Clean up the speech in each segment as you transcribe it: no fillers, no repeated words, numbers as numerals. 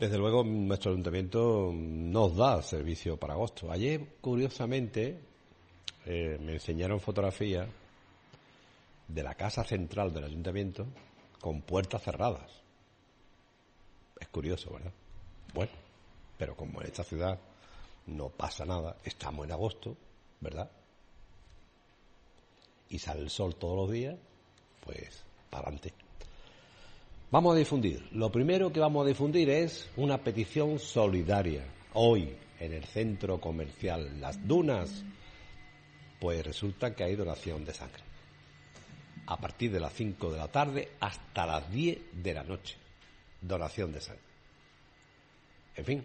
Desde luego, nuestro ayuntamiento nos da servicio para agosto. Ayer, curiosamente, me enseñaron fotografías de la casa central del ayuntamiento con puertas cerradas. Es curioso, ¿verdad? Bueno, pero como en esta ciudad no pasa nada, estamos en agosto, ¿verdad? Y sale el sol todos los días, pues para adelante. Vamos a difundir. Lo primero que vamos a difundir es una petición solidaria. Hoy, en el centro comercial Las Dunas, pues resulta que hay donación de sangre. A partir de las 5 de la tarde hasta las 10 de la noche. Donación de sangre. En fin.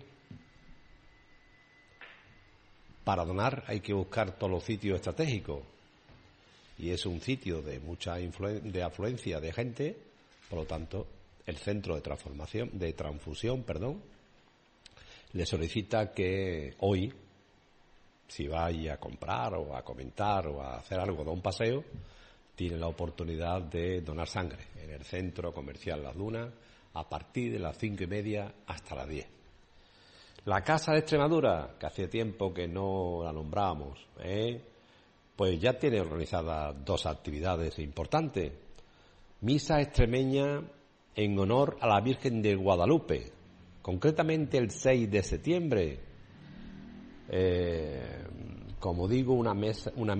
Para donar hay que buscar todos los sitios estratégicos. Y es un sitio de mucha afluencia de gente, por lo tanto, el centro de transfusión, le solicita que hoy, si vaya a comprar o a comentar o a hacer algo, da un paseo, tiene la oportunidad de donar sangre en el centro comercial Las Dunas a partir de las 5:30 hasta las 10. La Casa de Extremadura, que hace tiempo que no la nombrábamos, pues ya tiene organizadas 2 actividades importantes. Misa extremeña en honor a la Virgen de Guadalupe, concretamente el 6 de septiembre. Como digo, una